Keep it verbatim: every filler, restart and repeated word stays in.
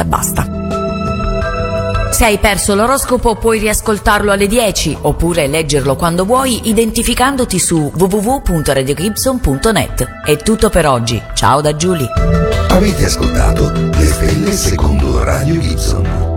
Stella basta. Se hai perso l'oroscopo puoi riascoltarlo alle dieci oppure leggerlo quando vuoi identificandoti su w w w punto radio gibson punto net. È tutto per oggi, ciao da Giulia. Avete ascoltato Le Stelle secondo Radio Gibson.